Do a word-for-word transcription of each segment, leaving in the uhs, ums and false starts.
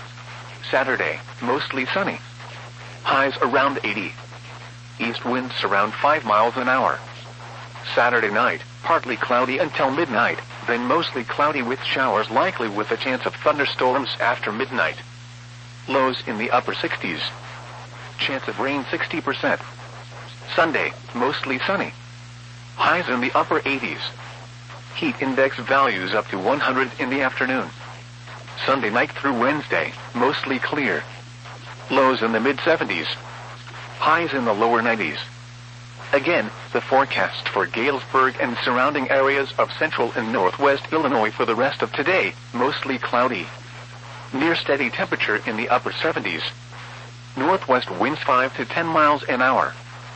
Saturday, mostly sunny. Highs around eighty. East winds around five miles an hour. Saturday night, partly cloudy until midnight, then mostly cloudy with showers likely with a chance of thunderstorms after midnight. Lows in the upper sixties. Chance of rain sixty percent. Sunday, mostly sunny. Highs in the upper eighties. Heat index values up to one hundred in the afternoon. Sunday night through Wednesday, mostly clear. Lows in the mid seventies. Highs in the lower nineties. Again, the forecast for Galesburg and surrounding areas of central and northwest Illinois for the rest of today, mostly cloudy. Near steady temperature in the upper seventies. Northwest winds five to ten miles an hour.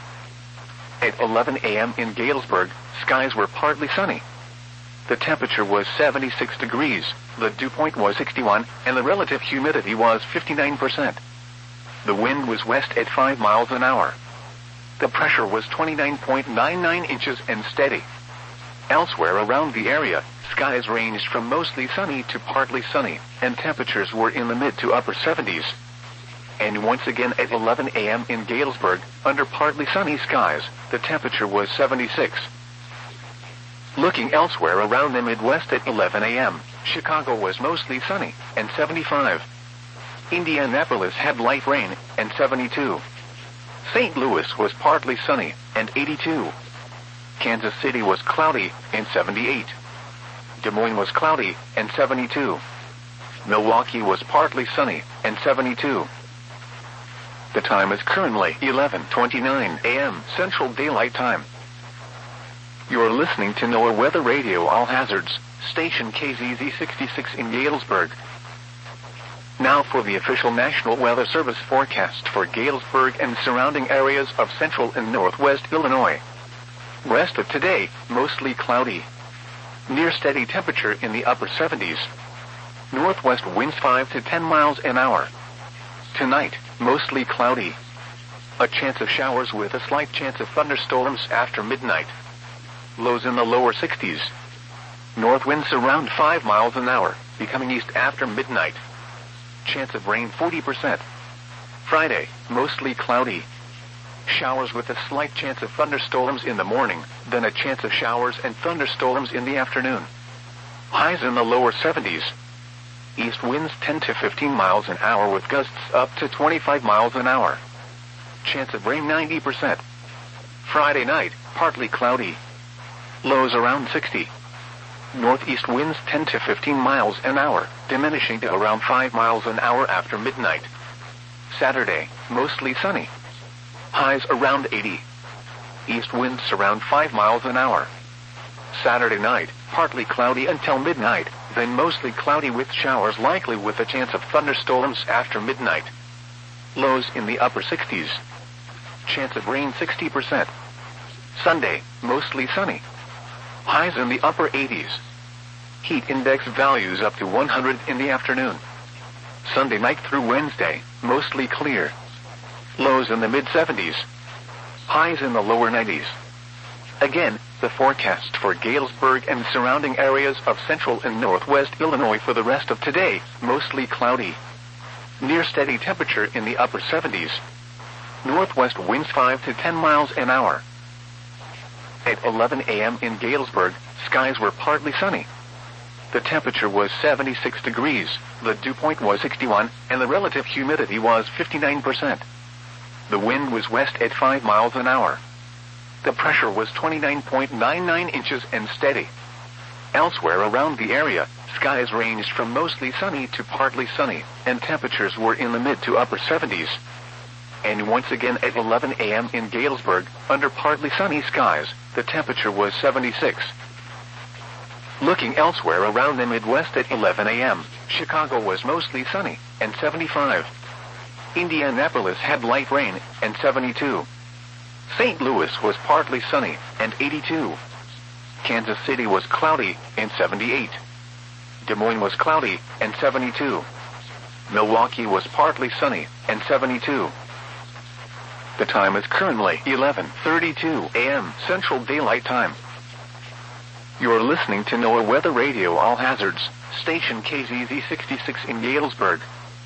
At eleven a.m. in Galesburg, skies were partly sunny. The temperature was seventy-six degrees, the dew point was sixty-one, and the relative humidity was fifty-nine percent. The wind was west at five miles an hour. The pressure was twenty-nine point nine nine inches and steady. Elsewhere around the area, skies ranged from mostly sunny to partly sunny, and temperatures were in the mid to upper seventies. And once again at eleven a.m. in Galesburg, under partly sunny skies, the temperature was seventy-six. Looking elsewhere around the Midwest at eleven a.m., Chicago was mostly sunny, and seventy-five. Indianapolis had light rain, and seventy-two. Saint Louis was partly sunny, and eighty-two. Kansas City was cloudy, and seventy-eight. Des Moines was cloudy, and seventy-two. Milwaukee was partly sunny, and seventy-two. The time is currently eleven twenty-nine a.m. Central Daylight Time. You're listening to NOAA Weather Radio All Hazards, station K Z Z sixty-six in Galesburg. Now for the official National Weather Service forecast for Galesburg and surrounding areas of central and northwest Illinois. Rest of today, mostly cloudy. Near steady temperature in the upper seventies. Northwest winds five to ten miles an hour. Tonight, mostly cloudy. A chance of showers with a slight chance of thunderstorms after midnight. Lows in the lower sixties. North winds around five miles an hour, becoming east after midnight. Chance of rain forty percent. Friday, mostly cloudy. Showers with a slight chance of thunderstorms in the morning, then a chance of showers and thunderstorms in the afternoon. Highs in the lower seventies. East winds ten to fifteen miles an hour with gusts up to twenty-five miles an hour. Chance of rain ninety percent. Friday night, partly cloudy. Lows around sixty. Northeast winds ten to fifteen miles an hour, diminishing to around five miles an hour after midnight. Saturday, mostly sunny. Highs around eighty. East winds around five miles an hour. Saturday night, partly cloudy until midnight, then mostly cloudy with showers likely with a chance of thunderstorms after midnight. Lows in the upper sixties. Chance of rain sixty percent. Sunday, mostly sunny. Highs in the upper eighties. Heat index values up to one hundred in the afternoon. Sunday night through Wednesday, mostly clear. Lows in the mid seventies. Highs in the lower nineties. Again, the forecast for Galesburg and surrounding areas of central and northwest Illinois for the rest of today, mostly cloudy. Near steady temperature in the upper seventies. Northwest winds five to ten miles an hour. At eleven a.m. in Galesburg, skies were partly sunny. The temperature was seventy-six degrees, the dew point was sixty-one, and the relative humidity was fifty-nine percent. The wind was west at five miles an hour. The pressure was twenty-nine point nine nine inches and steady. Elsewhere around the area, skies ranged from mostly sunny to partly sunny, and temperatures were in the mid to upper seventies. And once again at eleven a.m. in Galesburg, under partly sunny skies, the temperature was seventy-six. Looking elsewhere around the Midwest at eleven a.m., Chicago was mostly sunny, and seventy-five. Indianapolis had light rain, and seventy-two. Saint Louis was partly sunny, and eighty-two. Kansas City was cloudy, and seventy-eight. Des Moines was cloudy, and seventy-two. Milwaukee was partly sunny, and seventy-two. The time is currently eleven thirty-two a.m. Central Daylight Time. You're listening to NOAA Weather Radio All Hazards, station K Z Z sixty-six in Galesburg.